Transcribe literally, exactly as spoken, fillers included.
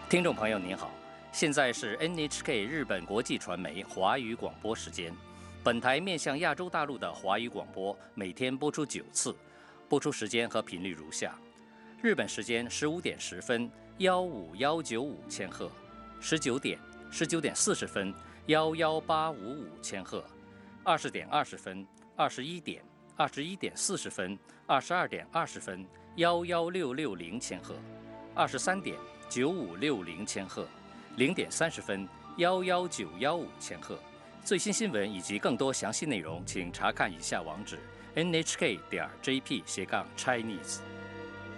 听众朋友您好，现在是 N H K 日本国际传媒华语广播时间。本台面向亚洲大陆的华语广播每天播出九次，播出时间和频率如下：日本时间十五点十分，幺五幺九五千赫；十九点、十九点四十分，幺幺八五五千赫；二十点二十分、二十一点、二十一点四十分、二十二点二十分，幺幺六六零千赫；二十三点。九五六零千赫，零点三十分，幺幺九幺五千赫。最新新闻以及更多详细内容，请查看以下网址： n h k 点 j p 斜杠 chinese。